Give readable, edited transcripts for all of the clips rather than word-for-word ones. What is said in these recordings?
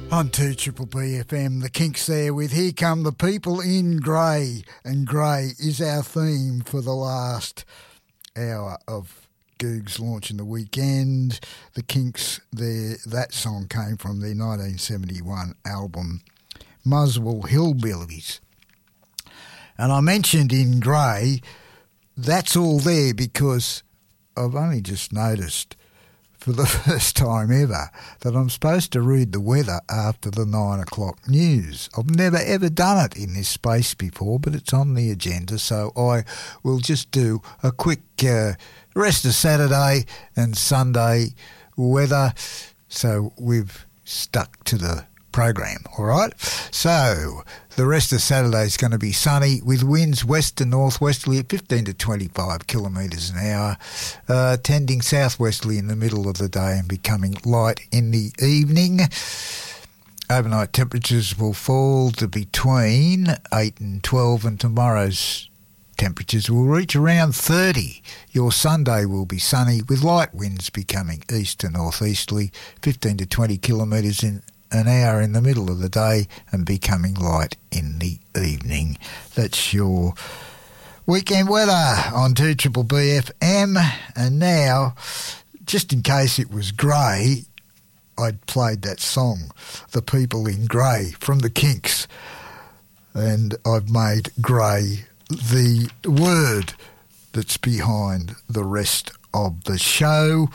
On 2 Triple B FM, the Kinks there with Here Come the People in Grey. And Grey is our theme for the last hour of Googs launching the weekend. The Kinks, that song came from their 1971 album, Muswell Hillbillies. And I mentioned In Grey, that's all there because I've only just noticed for the first time ever that I'm supposed to read the weather after the 9 o'clock news. I've never ever done it in this space before, but it's on the agenda, so I will just do a quick rest of Saturday and Sunday weather. So we've stuck to the program, all right? So the rest of Saturday is going to be sunny with winds west to northwesterly at 15 to 25 kilometres an hour, tending southwesterly in the middle of the day and becoming light in the evening. Overnight temperatures will fall to between 8 and 12, and tomorrow's temperatures will reach around 30. Your Sunday will be sunny with light winds becoming east to northeasterly, 15 to 20 kilometres an hour in the middle of the day and becoming light in the evening. That's your weekend weather on 2 Triple B FM. And now, just in case it was grey, I'd played that song, The People in Grey, from the Kinks. And I've made grey the word that's behind the rest of the show.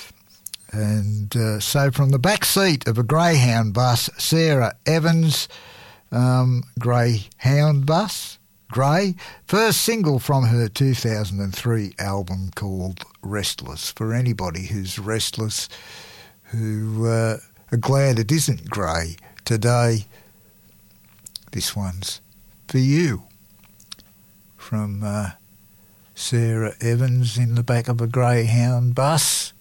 And so from the back seat of a Greyhound bus, Sarah Evans, Greyhound bus, Grey, first single from her 2003 album called Restless. For anybody who's restless, who are glad it isn't grey today, this one's for you. From Sarah Evans in the back of a Greyhound bus.